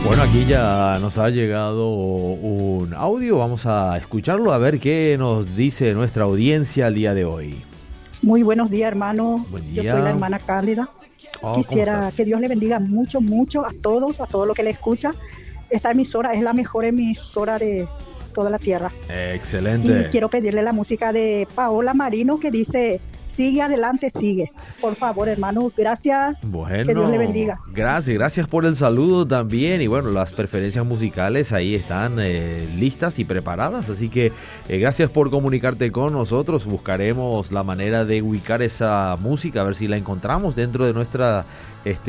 Bueno, aquí ya nos ha llegado un audio, vamos a escucharlo a ver qué nos dice nuestra audiencia el día de hoy. Muy buenos días, hermano. Buen Yo día. soy la hermana Cálida. ¿Cómo Quisiera estás? que Dios le bendiga mucho, mucho a todo lo que le escucha. Esta emisora es la mejor emisora de toda la tierra. Excelente. Y quiero pedirle la música de Paola Marino que dice, sigue adelante, sigue. Por favor, hermano, gracias. Bueno, Que Dios le bendiga. gracias por el saludo también. Y bueno, las preferencias musicales ahí están listas y preparadas. Así que gracias por comunicarte con nosotros. Buscaremos la manera de ubicar esa música, a ver si la encontramos dentro de nuestra